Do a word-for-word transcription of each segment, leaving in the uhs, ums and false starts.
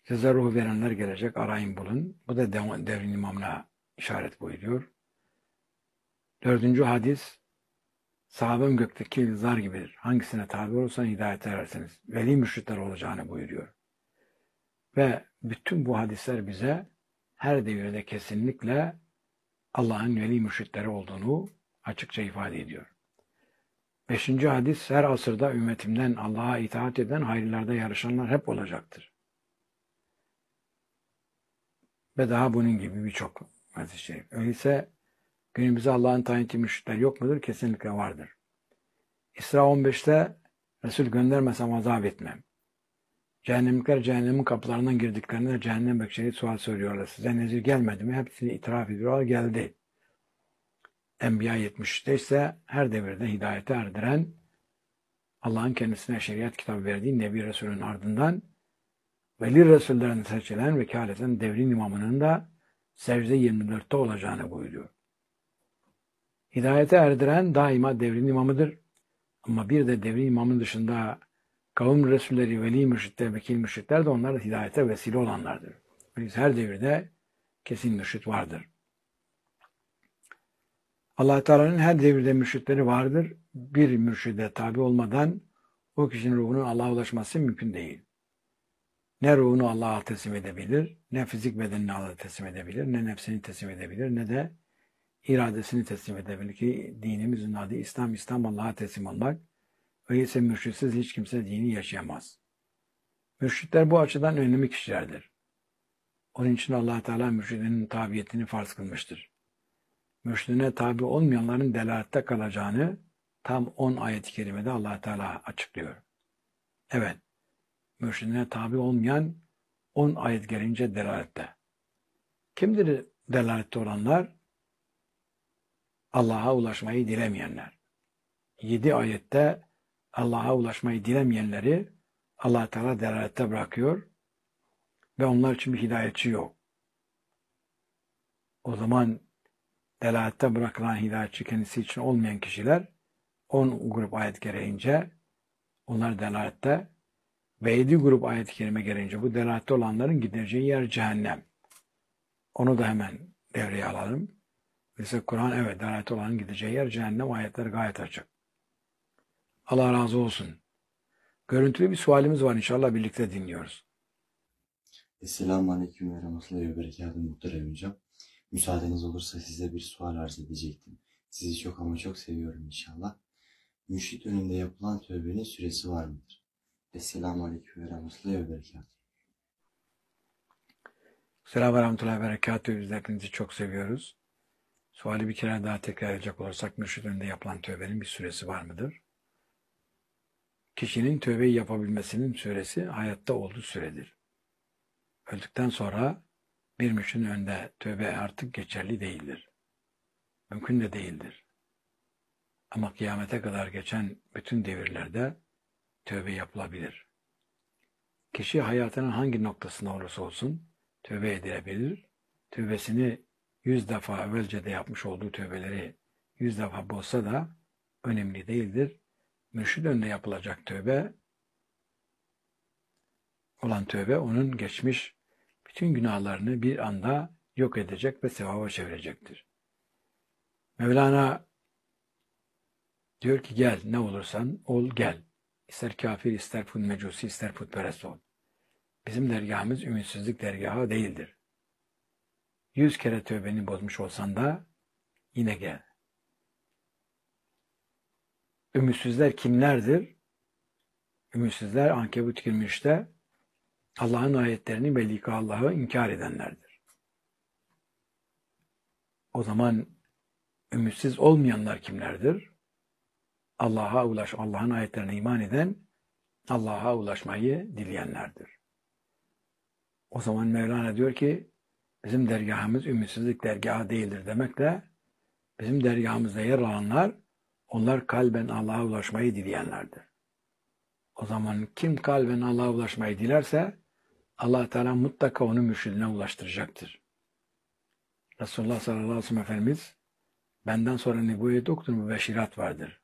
Size ruh verenler gelecek, arayın bulun. Bu da devrin imamına işaret buyuruyor. Dördüncü hadis, sahabem gökteki yıldızlar gibidir. Hangisine tabi olursan hidayete erersiniz. Veli mürşitler olacağını buyuruyor. Ve bütün bu hadisler bize her devirde kesinlikle Allah'ın veli mürşitleri olduğunu açıkça ifade ediyor. Beşinci hadis, her asırda ümmetimden Allah'a itaat eden, hayırlarda yarışanlar hep olacaktır. Ve daha bunun gibi birçok hadis-i şerif. Öyleyse günümüzde Allah'ın tayin ettiği mürşitler yok mudur? Kesinlikle vardır. İsra on beşte Resul göndermesem azap etmem. Cehennemlikler cehennemin kapılarından girdiklerinde cehennem bekçileri sual soruyorlar. Size nezir gelmedi mi? Hepsini itiraf ediyorlar. Geldi. Enbiya yetmiş üçte ise her devirde hidayete erdiren, Allah'ın kendisine şeriat kitabı verdiği Nebi Resul'ün ardından veli Resullerin seçilen vekaleten devrin imamının da secde yirmi dörtte olacağını buyuruyor. Hidayete erdiren daima devrin imamıdır. Ama bir de devrin imamın dışında kavim Resulleri, veli mürşitler, vekil mürşitler de onlar da hidayete vesile olanlardır. Biz her devirde kesin mürşit vardır. Allah Teala'nın her devirde mürşitleri vardır. Bir mürşide tabi olmadan o kişinin ruhunun Allah'a ulaşması mümkün değil. Ne ruhunu Allah'a teslim edebilir, ne fizik bedenini Allah'a teslim edebilir, ne nefsini teslim edebilir, ne de iradesini teslim edebilir ki dinimizin adı İslam, İslam Allah'a teslim olmak. Öyleyse mürşitsiz hiç kimse dini yaşayamaz. Mürşitler bu açıdan önemli kişilerdir. Onun için Allah Teala mürşidinin tabiyetini farz kılmıştır. Mürşidine tabi olmayanların delalette kalacağını tam on ayet-i kerimede Allah Teala açıklıyor. Evet, mürşidine tabi olmayan on ayet gelince delalette. Kimdir delalette olanlar? Allah'a ulaşmayı dilemeyenler. Yedi ayette Allah'a ulaşmayı dilemeyenleri Allah Teala delalette bırakıyor ve onlar için bir hidayetçi yok. O zaman delalette bırakılan hidayetçi kendisi için olmayan kişiler on grup ayet gereğince onlar delalette ve yedi grup ayet-i kerime gelince bu delalette olanların gideceği yer cehennem. Onu da hemen devreye alalım. Mesela Kur'an evet delalette olanın gideceği yer cehennem, ayetleri gayet açık. Allah razı olsun. Görüntülü bir sualimiz var, inşallah birlikte dinliyoruz. Esselamu Aleyküm ve Rahmetullahi ve Berekatuhu muhterem hocam. Müsaadeniz olursa size bir sual arz edecektim. Sizi çok ama çok seviyorum inşallah. Mürşit önünde yapılan tövbenin süresi var mıdır? Esselamu Aleyküm ve Rahmetullahi ve Berekatuhu. Selamun Rahmetullahi ve Berekatuhu. Biz de hepinizi çok seviyoruz. Suali bir kere daha tekrar edecek olursak, mürşit önünde yapılan tövbenin bir süresi var mıdır? Kişinin tövbeyi yapabilmesinin süresi hayatta olduğu süredir. Öldükten sonra bir mürşidin önünde tövbe artık geçerli değildir. Mümkün de değildir. Ama kıyamete kadar geçen bütün devirlerde tövbe yapılabilir. Kişi hayatının hangi noktasında olursa olsun tövbe edilebilir. Tövbesini yüz defa evvelce de yapmış olduğu tövbeleri yüz defa bozsa da önemli değildir. Mürşid önünde yapılacak tövbe olan tövbe onun geçmiş bütün günahlarını bir anda yok edecek ve sevaba çevirecektir. Mevlana diyor ki gel ne olursan ol gel. İster kafir, ister put mecusi, ister putperest ol. Bizim dergahımız ümitsizlik dergahı değildir. Yüz kere tövbeni bozmuş olsan da yine gel. Ümitsizler kimlerdir? Ümitsizler Ankebut yirmi üçte Allah'ın ayetlerini ve lika Allah'ı inkar edenlerdir. O zaman ümitsiz olmayanlar kimlerdir? Allah'a ulaş, Allah'ın ayetlerine iman eden, Allah'a ulaşmayı dileyenlerdir. O zaman Mevlana diyor ki, bizim dergahımız ümitsizlik dergahı değildir demekle, bizim dergahımızda yer alanlar, onlar kalben Allah'a ulaşmayı dileyenlerdir. O zaman kim kalben Allah'a ulaşmayı dilerse, Allah Teala mutlaka onu mürşidine ulaştıracaktır. Resulullah sallallahu aleyhi ve sellem Efendimiz, benden sonra nübüvvet yoktur, mübeşşirat vardır.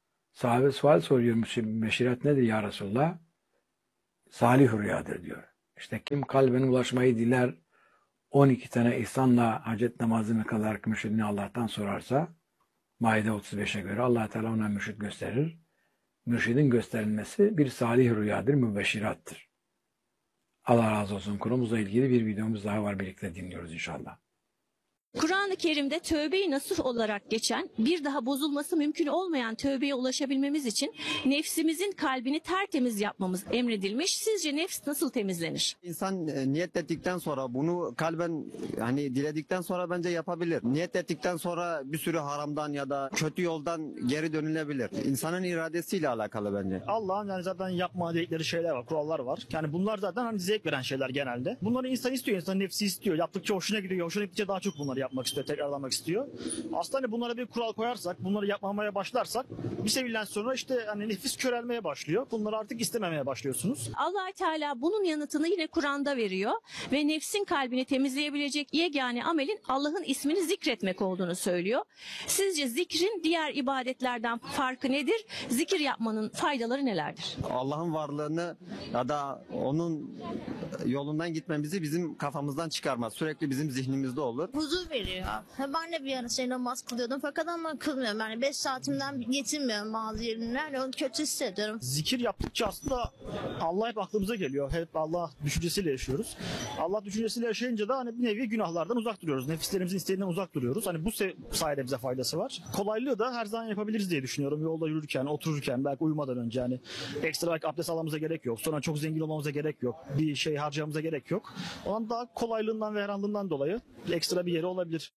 Sahabe sual soruyor, mübeşşirat nedir ya Resulullah? Salih rüyadır diyor. İşte kim kalbine ulaşmayı diler, on iki tane ihsanla hacet namazını kılarak mürşidini Allah'tan sorarsa, Maide otuz beşe göre Allah Teala ona mürşid gösterir. Mürşidin gösterilmesi bir salih rüyadır, mübeşşirattır. Allah razı olsun. Konumuzla ilgili bir videomuz daha var. Birlikte dinliyoruz inşallah. Kur'an-ı Kerim'de tövbe-i nasuh olarak geçen, bir daha bozulması mümkün olmayan tövbeye ulaşabilmemiz için nefsimizin kalbini tertemiz yapmamız emredilmiş. Sizce nefs nasıl temizlenir? İnsan e, niyet ettikten sonra bunu kalben hani diledikten sonra bence yapabilir. Niyet ettikten sonra bir sürü haramdan ya da kötü yoldan geri dönülebilir. İnsanın iradesiyle alakalı bence. Allah'ın yani zaten yapma dedikleri şeyler var, kurallar var. Yani bunlar zaten hani zevk veren şeyler genelde. Bunları insan istiyor, insan nefsi istiyor. Yaptıkça hoşuna gidiyor, hoşuna gittikçe daha çok bunları yapmak istiyor, tekrarlamak istiyor. Aslında hani bunlara bir kural koyarsak, bunları yapmamaya başlarsak bir sevilden sonra işte hani nefis körelmeye başlıyor. Bunları artık istememeye başlıyorsunuz. Allah Teala bunun yanıtını yine Kur'an'da veriyor ve nefsin kalbini temizleyebilecek yegane amelin Allah'ın ismini zikretmek olduğunu söylüyor. Sizce zikrin diğer ibadetlerden farkı nedir? Zikir yapmanın faydaları nelerdir? Allah'ın varlığını ya da onun yolundan gitmemizi bizim kafamızdan çıkarmaz. Sürekli bizim zihnimizde olur. Huzur veriyor. Ha, Ben de bir ara şey namaz kılıyordum fakat ama kılmıyorum. Yani beş saatimden yetinmiyorum bazı yerine. Onu kötü hissediyorum. Zikir yaptıkça aslında Allah hep aklımıza geliyor. Hep Allah düşüncesiyle yaşıyoruz. Allah düşüncesiyle yaşayınca da hani bir nevi günahlardan uzak duruyoruz. Nefislerimizin isteğinden uzak duruyoruz. Hani bu se- sayede bize faydası var. Kolaylığı da her zaman yapabiliriz diye düşünüyorum. Yolda yürürken, otururken, belki uyumadan önce hani ekstra belki abdest almamıza gerek yok. Sonra çok zengin olmamıza gerek yok. Bir şey harcamamıza gerek yok. Onun daha kolaylığından ve herhanlığından dolayı ekstra bir yeri olabilir.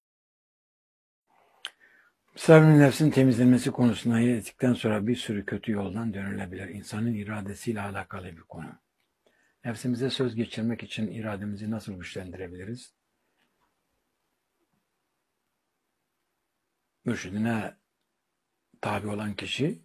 Misafirinin nefsin temizlenmesi konusuna ettikten sonra bir sürü kötü yoldan dönülebilir. İnsanın iradesiyle alakalı bir konu. Nefsimize söz geçirmek için irademizi nasıl güçlendirebiliriz? Mürşidine tabi olan kişi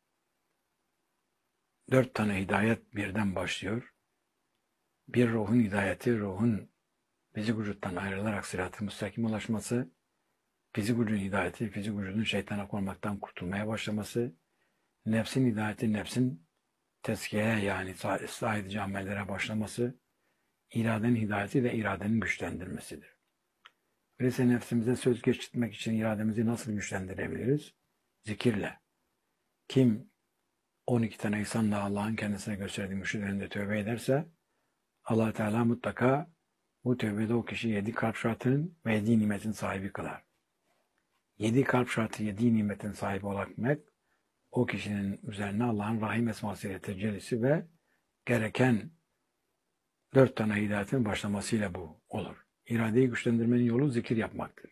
dört tane hidayet birden başlıyor. Bir ruhun hidayeti, ruhun fizik vücuttan ayrılarak sırat-ı müstakim ulaşması, fizik vücudun hidayeti, fizik vücudun şeytana konmaktan kurtulmaya başlaması, nefsin hidayeti, nefsin tezkiyeye yani ıslah edici amellere başlaması, iradenin hidayeti de iradenin güçlendirmesidir. Öyleyse nefsimize söz geçirmek için irademizi nasıl güçlendirebiliriz? Zikirle. Kim on iki tane ihsanla Allah'ın kendisine gösterdiği mürşid önünde tövbe ederse, Allah Teala mutlaka bu tövbede o kişi yedi kalp şartının ve yedi nimetin sahibi kılar. Yedi kalp şartı, yedi nimetin sahibi olabilmek, o kişinin üzerine Allah'ın Rahim esmasıyla tecellisi ve gereken dört tane hidayetin başlamasıyla bu olur. İradeyi güçlendirmenin yolu zikir yapmaktır.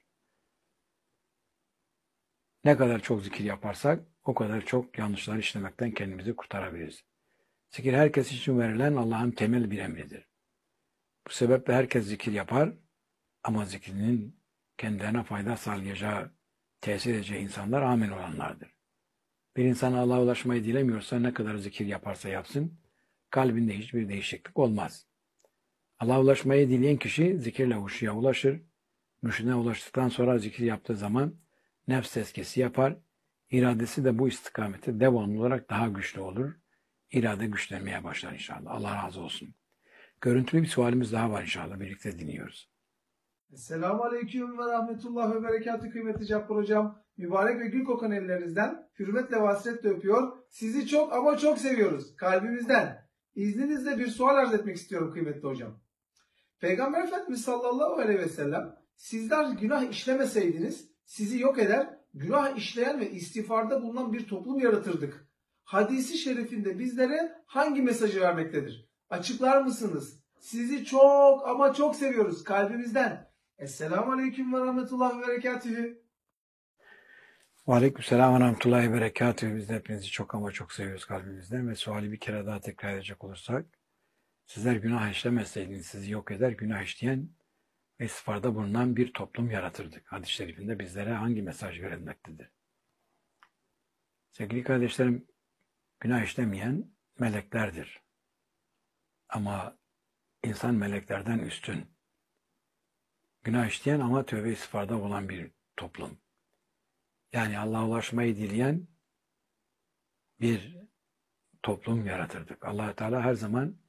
Ne kadar çok zikir yaparsak, o kadar çok yanlışları işlemekten kendimizi kurtarabiliriz. Zikir herkes için verilen Allah'ın temel bir emridir. Bu sebeple herkes zikir yapar ama zikrinin kendilerine fayda sağlayacağı, tesir edeceği insanlar amin olanlardır. Bir insan Allah'a ulaşmayı dilemiyorsa ne kadar zikir yaparsa yapsın, kalbinde hiçbir değişiklik olmaz. Allah'a ulaşmayı dileyen kişi zikirle huşuya ulaşır. Mürşidine ulaştıktan sonra zikir yaptığı zaman nefs tezkiyesi yapar. İradesi de bu istikamette devamlı olarak daha güçlü olur. İrade güçlenmeye başlar inşallah. Allah razı olsun. Görüntülü bir sualimiz daha var inşallah. Birlikte dinliyoruz. Esselamu Aleyküm ve Rahmetullah ve Berekatü kıymetli Cabbar Hocam. Mübarek ve gül kokan ellerinizden hürmetle ve hasretle öpüyor. Sizi çok ama çok seviyoruz. Kalbimizden. İzninizle bir sual arz etmek istiyorum kıymetli hocam. Peygamber Efendimiz sallallahu aleyhi ve sellem sizler günah işlemeseydiniz sizi yok eder, günah işleyen ve istiğfarda bulunan bir toplum yaratırdık. Hadisi şerifinde bizlere hangi mesajı vermektedir? Açıklar mısınız? Sizi çok ama çok seviyoruz kalbimizden. Esselamu Aleyküm ve Rahmetullah ve Berekatühü. Ve Aleykümselam ve Rahmetullahi ve Berekatühü. Biz de hepinizi çok ama çok seviyoruz kalbimizden ve suali bir kere daha tekrar edecek olursak, sizler günah işlemeseydiniz sizi yok eder, günah işleyen ve istiğfarda bulunan bir toplum yaratırdık. Hadis-i şerifinde bizlere hangi mesaj verilmektedir? Sevgili kardeşlerim, günah işlemeyen meleklerdir. Ama insan meleklerden üstün. Günah işleyen ama tövbe istiğfarda olan bir toplum. Yani Allah'a ulaşmayı dileyen bir toplum yaratırdık. Allah Teala her zaman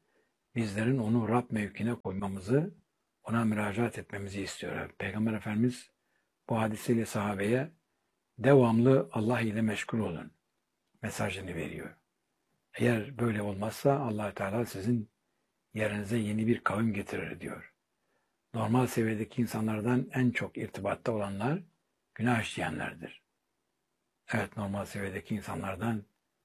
bizlerin onu Rab mevkine koymamızı, ona müracaat etmemizi istiyor. Peygamber Efendimiz bu hadisiyle sahabeye devamlı Allah ile meşgul olun mesajını veriyor. Eğer böyle olmazsa Allah Teala sizin yerinize yeni bir kavim getirir diyor. Normal seviyedeki insanlardan en çok irtibatta olanlar günah işleyenlerdir. Evet, normal seviyedeki insanlardan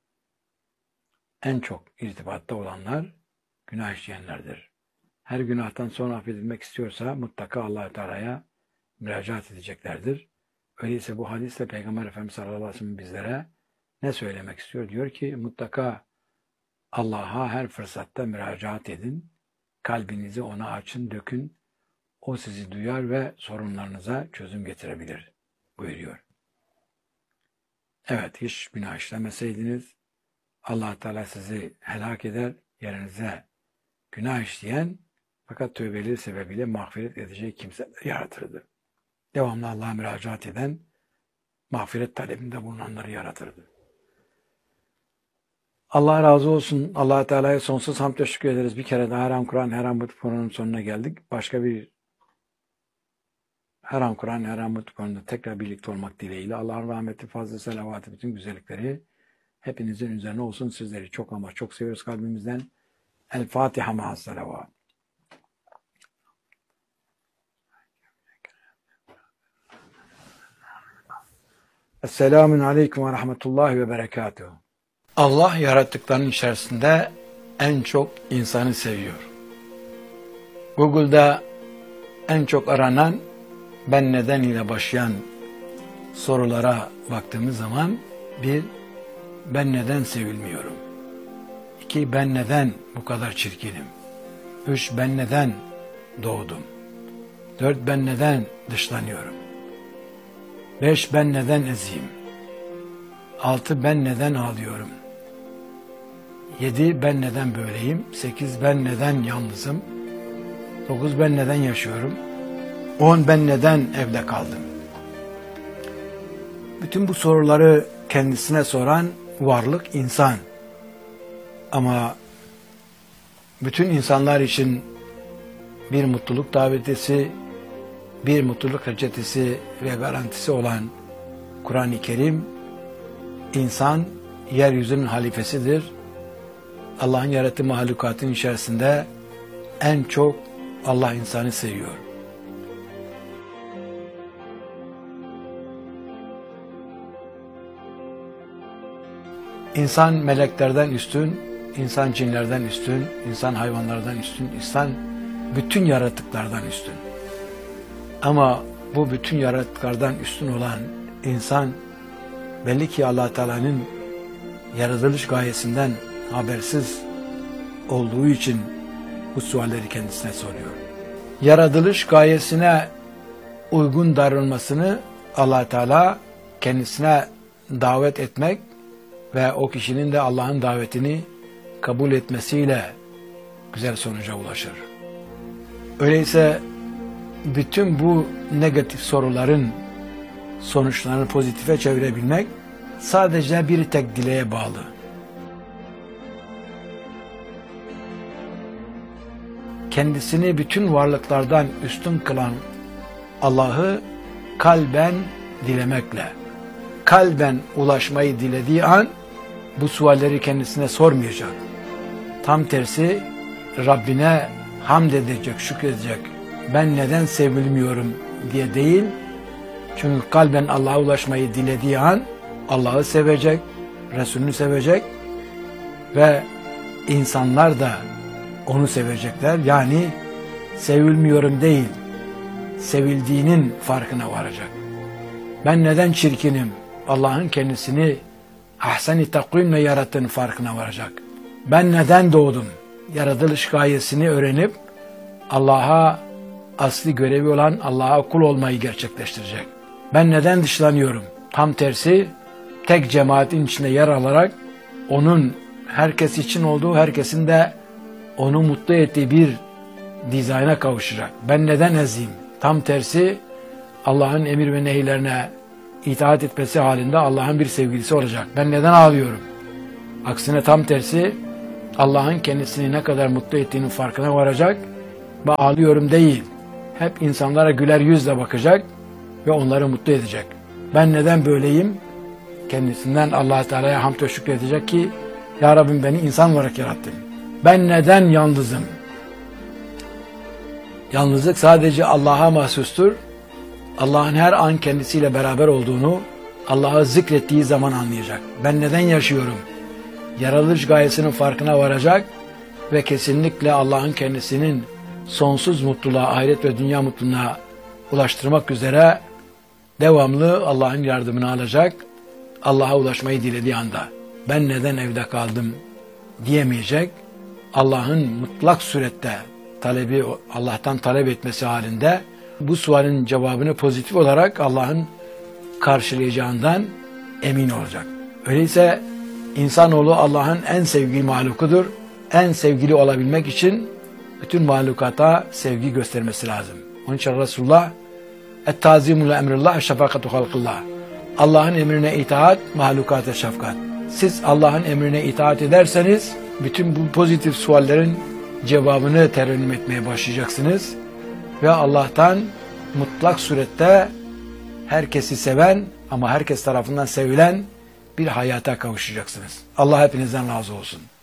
en çok irtibatta olanlar günah işleyenlerdir. Her günahtan sonra affedilmek istiyorsa mutlaka Allah Teala'ya müracaat edeceklerdir. Öyleyse bu hadisle Peygamber Efendimiz sallallahu aleyhi ve sellem bizlere ne söylemek istiyor? Diyor ki mutlaka Allah'a her fırsatta müracaat edin. Kalbinizi ona açın, dökün. O sizi duyar ve sorunlarınıza çözüm getirebilir buyuruyor. Evet, hiç günah işlemeseydiniz Allah Teala sizi helak eder, yerinize günah işleyen fakat tövbeleri sebebiyle mağfiret edeceği kimse yaratırdı. Devamlı Allah'a müracaat eden, mağfiret talebinde bulunanları yaratırdı. Allah razı olsun. Allah Teala'ya sonsuz hamd teşekkür ederiz. Bir kere daha Her An Kur'an, Her An Mutlu Kur'an'ın sonuna geldik. Başka bir Her An Kur'an, Her An Mutlu Kur'an'da tekrar birlikte olmak dileğiyle Allah'ın rahmeti, fazla selavatı, bütün güzellikleri hepinizin üzerine olsun. Sizleri çok ama çok seviyoruz kalbimizden. El Fatiha ma'as selavat. Esselamun aleyküm ve rahmetullahi ve berekatuhu. Allah yarattıklarının içerisinde en çok insanı seviyor. Google'da en çok aranan ben neden ile başlayan sorulara baktığımız zaman bir, ben neden sevilmiyorum? İki, ben neden bu kadar çirkinim? Üç, ben neden doğdum? Dört, ben neden dışlanıyorum? Beş, ben neden eziyim? Altı, ben neden ağlıyorum? Yedi, ben neden böyleyim? Sekiz, ben neden yalnızım? Dokuz, ben neden yaşıyorum? On, ben neden evde kaldım? Bütün bu soruları kendisine soran varlık insan. Ama bütün insanlar için bir mutluluk davetisi, bir mutluluk reçetesi ve garantisi olan Kur'an-ı Kerim, insan yeryüzünün halifesidir. Allah'ın yarattığı mahlukatın içerisinde en çok Allah insanı seviyor. İnsan meleklerden üstün, insan cinlerden üstün, insan hayvanlardan üstün, insan bütün yaratıklardan üstün. Ama bu bütün yaratıklardan üstün olan insan belli ki Allah Teala'nın yaratılış gayesinden habersiz olduğu için bu sualleri kendisine soruyor. Yaratılış gayesine uygun davranmasını Allah Teala kendisine davet etmek ve o kişinin de Allah'ın davetini kabul etmesiyle güzel sonuca ulaşır. Öyleyse bütün bu negatif soruların sonuçlarını pozitife çevirebilmek sadece bir tek dileğe bağlı. Kendisini bütün varlıklardan üstün kılan Allah'ı kalben dilemekle, kalben ulaşmayı dilediği an bu sualleri kendisine sormayacak. Tam tersi Rabbine hamd edecek, şükredecek. Ben neden sevilmiyorum diye değil. Çünkü kalben Allah'a ulaşmayı dilediği an Allah'ı sevecek, Resulünü sevecek ve insanlar da onu sevecekler. Yani sevilmiyorum değil, sevildiğinin farkına varacak. Ben neden çirkinim? Allah'ın kendisini ahsen-i takvimle yarattığının farkına varacak. Ben neden doğdum? Yaratılış gayesini öğrenip Allah'a asli görevi olan Allah'a kul olmayı gerçekleştirecek. Ben neden dışlanıyorum? Tam tersi tek cemaatin içinde yer alarak onun herkes için olduğu, herkesin de onu mutlu ettiği bir dizayna kavuşacak. Ben neden eziyim? Tam tersi Allah'ın emir ve nehirlerine itaat etmesi halinde Allah'ın bir sevgilisi olacak. Ben neden ağlıyorum? Aksine tam tersi Allah'ın kendisini ne kadar mutlu ettiğinin farkına varacak ve ağlıyorum değil, hep insanlara güler yüzle bakacak ve onları mutlu edecek. Ben neden böyleyim? Kendisinden Allah Teala'ya hamd ve şükredecek ki Ya Rabbim beni insan olarak yarattın. Ben neden yalnızım? Yalnızlık sadece Allah'a mahsustur. Allah'ın her an kendisiyle beraber olduğunu Allah'ı zikrettiği zaman anlayacak. Ben neden yaşıyorum? Yaratılış gayesinin farkına varacak ve kesinlikle Allah'ın kendisinin sonsuz mutluluğa, ahiret ve dünya mutluluğuna ulaştırmak üzere devamlı Allah'ın yardımını alacak. Allah'a ulaşmayı dilediği anda ben neden evde kaldım diyemeyecek. Allah'ın mutlak surette talebi, Allah'tan talep etmesi halinde bu sualin cevabını pozitif olarak Allah'ın karşılayacağından emin olacak. Öyleyse insanoğlu Allah'ın en sevgili mahlukudur. En sevgili olabilmek için bütün mahlukata sevgi göstermesi lazım. Onun için Resulullah et-tazimul emrillah şefakatu halkillah. Allah'ın emrine itaat, mahlukata şefkat. Siz Allah'ın emrine itaat ederseniz bütün bu pozitif suallerin cevabını terennüm etmeye başlayacaksınız ve Allah'tan mutlak surette herkesi seven ama herkes tarafından sevilen bir hayata kavuşacaksınız. Allah hepinizden razı olsun.